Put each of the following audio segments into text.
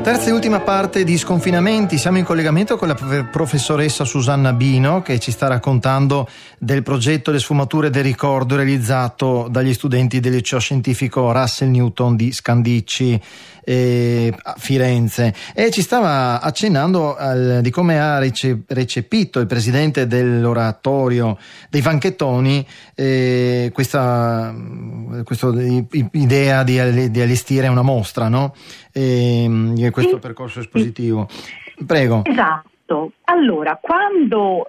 Terza e ultima parte di Sconfinamenti. Siamo in collegamento con la professoressa Susanna Bino, che ci sta raccontando del progetto Le sfumature del ricordo realizzato dagli studenti del liceo scientifico Russell Newton di Scandicci a Firenze, e ci stava accennando di come ha recepito il presidente dell'oratorio dei Vanchettoni questa idea di allestire una mostra, no? Questo percorso espositivo. Prego. Esatto. Allora, quando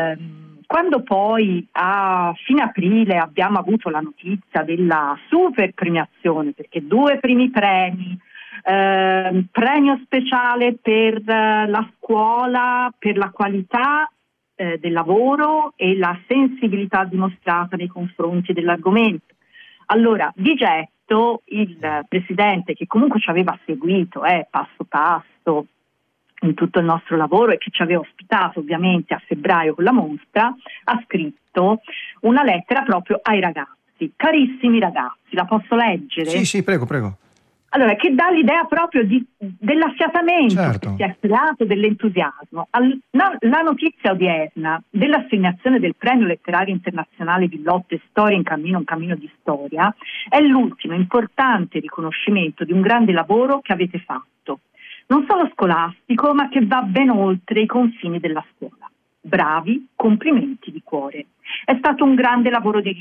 poi a fine aprile abbiamo avuto la notizia della super premiazione, perché 2 primi premi, premio speciale per la scuola, per la qualità del lavoro e la sensibilità dimostrata nei confronti dell'argomento. Allora, di getto il presidente, che comunque ci aveva seguito passo passo in tutto il nostro lavoro e che ci aveva ospitato ovviamente a febbraio con la mostra, ha scritto una lettera proprio ai ragazzi. Carissimi ragazzi, la posso leggere? Sì, prego. Allora, che dà l'idea proprio dell'affiatamento, certo, che si è creato, dell'entusiasmo. La notizia odierna dell'assegnazione del Premio Letterario Internazionale Villotto e Storia in cammino, un cammino di storia, è l'ultimo importante riconoscimento di un grande lavoro che avete fatto, non solo scolastico, ma che va ben oltre i confini della scuola. Bravi, complimenti di cuore. È stato un grande lavoro di